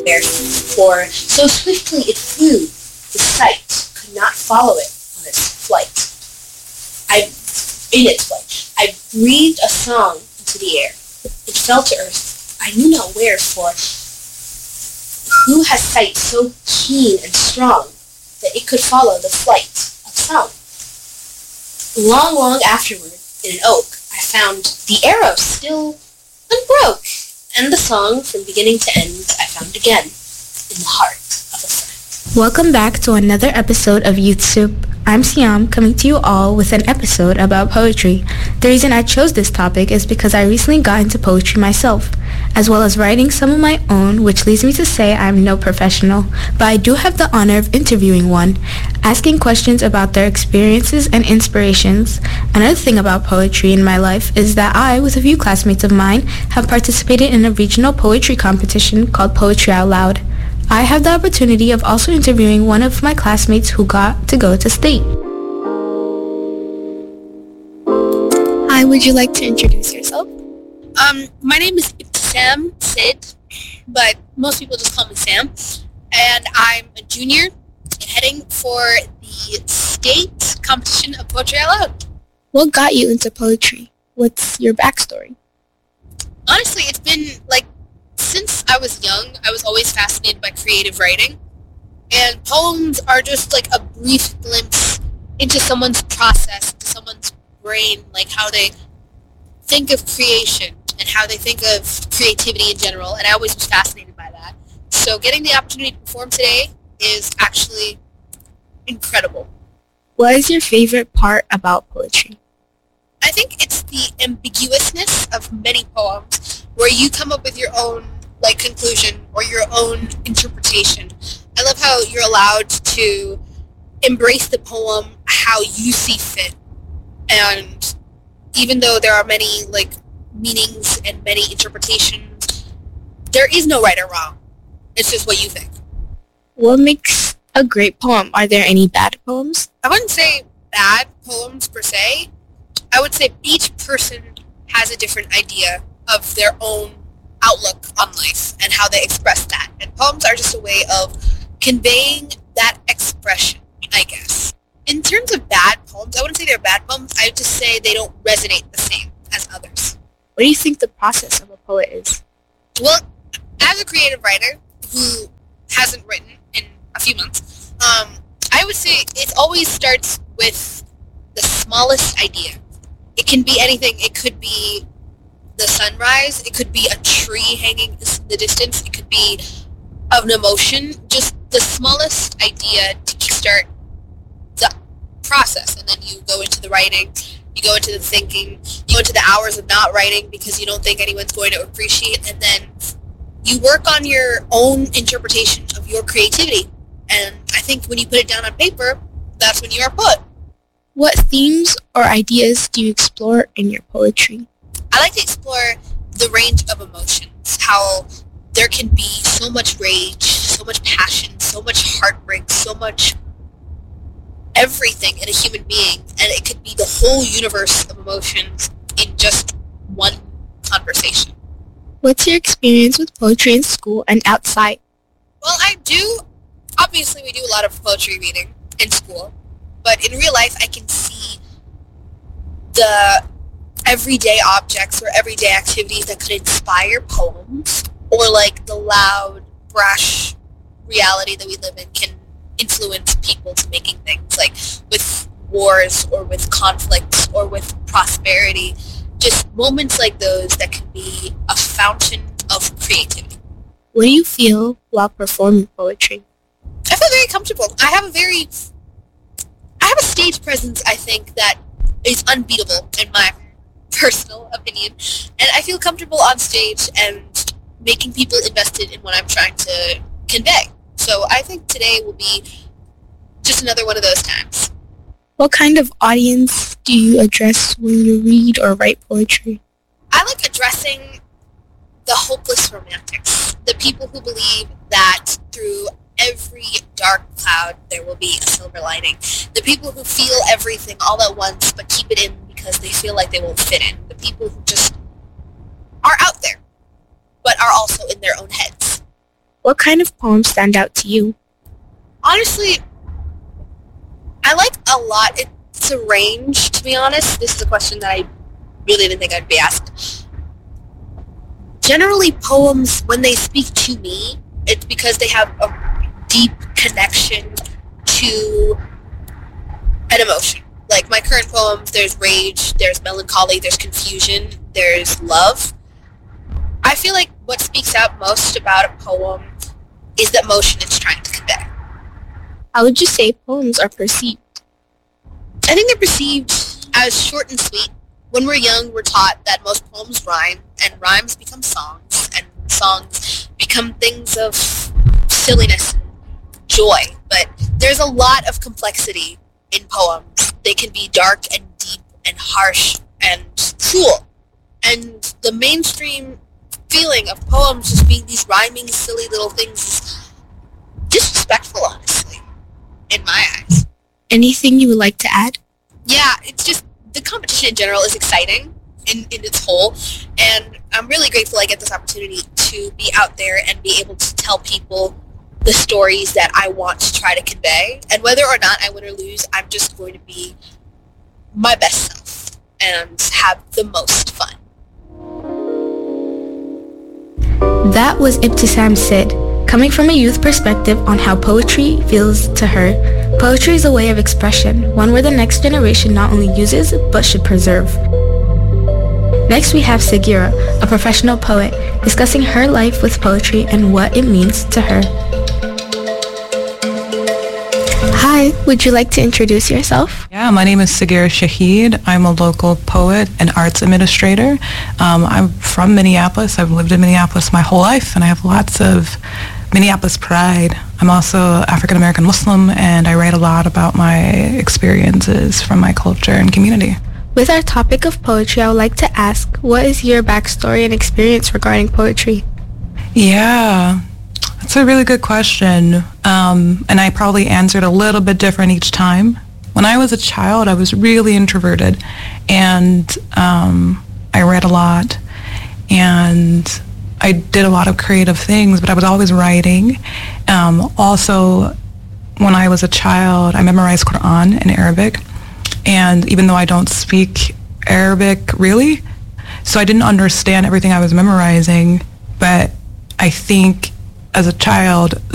bear, for so swiftly it flew, the sight could not follow it on its flight. I breathed a song into the air. It fell to earth, I knew not where, for who has sight so keen and strong that it could follow the flight of sound? Long, long afterward, in an oak, I found the arrow still unbroke, and the song from beginning to end I found again in the heart of a friend. Welcome back to another episode of Youth Soup. I'm Siam, coming to you all with an episode about poetry. The reason I chose this topic is because I recently got into poetry myself, as well as writing some of my own, which leads me to say I'm no professional, but I do have the honor of interviewing one, asking questions about their experiences and inspirations. Another thing about poetry in my life is that I, with a few classmates of mine, have participated in a regional poetry competition called Poetry Out Loud. I have the opportunity of also interviewing one of my classmates who got to go to state. Hi, would you like to introduce yourself? My name is Sam Sid, but most people just call me Sam, and I'm a junior heading for the state competition of Poetry Out Loud. What got you into poetry? What's your backstory? Honestly, it's been since I was young, I was always fascinated by creative writing, and poems are just like a brief glimpse into someone's process, into someone's brain, like how they think of creation and how they think of creativity in general, and I always was fascinated by that. So getting the opportunity to perform today is actually incredible. What is your favorite part about poetry? I think it's the ambiguousness of many poems where you come up with your own conclusion or your own interpretation. I love how you're allowed to embrace the poem how you see fit. And even though there are many meanings and many interpretations, there is no right or wrong. It's just what you think. What makes a great poem? Are there any bad poems? I wouldn't say bad poems per se. I would say each person has a different idea of their own outlook on life and how they express that. And poems are just a way of conveying that expression, I guess. In terms of bad poems, I wouldn't say they're bad poems. I would just say they don't resonate the same as others. What do you think the process of a poet is? Well, as a creative writer who hasn't written in a few months, I would say it always starts with the smallest idea. It can be anything. It could be the sunrise. It could be a tree hanging in the distance. It could be an emotion. Just the smallest idea to kickstart the process. And then you go into the writing. You go into the thinking. You go into the hours of not writing because you don't think anyone's going to appreciate. And then you work on your own interpretation of your creativity. And I think when you put it down on paper, that's when you are a poet. What themes or ideas do you explore in your poetry? I like to explore the range of emotions, how there can be so much rage, so much passion, so much heartbreak, so much everything in a human being, and it could be the whole universe of emotions in just one conversation. What's your experience with poetry in school and outside? Well, obviously we do a lot of poetry reading in school, but in real life I can see the everyday objects or everyday activities that could inspire poems, or the loud, brash reality that we live in can influence people to making things, with wars or with conflicts or with prosperity. Just moments like those that can be a fountain of creativity. What do you feel while performing poetry? I feel very comfortable. I have a stage presence, I think, that is unbeatable in my personal opinion, and I feel comfortable on stage and making people invested in what I'm trying to convey. So I think today will be just another one of those times. What kind of audience do you address when you read or write poetry? I like addressing the hopeless romantics, the people who believe that through every dark cloud there will be a silver lining, the people who feel everything all at once but keep it in because they feel like they won't fit in, the people who just are out there but are also in their own heads. What kind of poems stand out to you? Honestly, I like a lot. It's a range, to be honest. This is a question that I really didn't think I'd be asked. Generally, poems, when they speak to me, it's because they have a deep connection to an emotion. Like my current poems, there's rage, there's melancholy, there's confusion, there's love. I feel like what speaks out most about a poem is the emotion it's trying to convey. How would you say poems are perceived? I think they're perceived as short and sweet. When we're young, we're taught that most poems rhyme, and rhymes become songs, and songs become things of silliness and joy. But there's a lot of complexity in poems. They can be dark and deep and harsh and cruel. And the mainstream feeling of poems just being these rhyming, silly little things is disrespectful, honestly, in my eyes. Anything you would like to add? Yeah, it's just the competition in general is exciting in its whole, and I'm really grateful I get this opportunity to be out there and be able to tell people the stories that I want to try to convey. And whether or not I win or lose, I'm just going to be my best self and have the most fun. That was Ibtisam Sid, coming from a youth perspective on how poetry feels to her. Poetry is a way of expression, one where the next generation not only uses, but should preserve. Next we have Sagira, a professional poet, discussing her life with poetry and what it means to her. Hi, would you like to introduce yourself? Yeah, my name is Sagira Shahid. I'm a local poet and arts administrator. I'm from Minneapolis. I've lived in Minneapolis my whole life, and I have lots of Minneapolis pride. I'm also African-American Muslim, and I write a lot about my experiences from my culture and community. With our topic of poetry, I would like to ask, what is your backstory and experience regarding poetry? Yeah, that's a really good question, and I probably answered a little bit different each time. When I was a child, I was really introverted, and I read a lot, and I did a lot of creative things, but I was always writing. Also, when I was a child, I memorized Quran in Arabic, and even though I don't speak Arabic really, so I didn't understand everything I was memorizing, but I think as a child,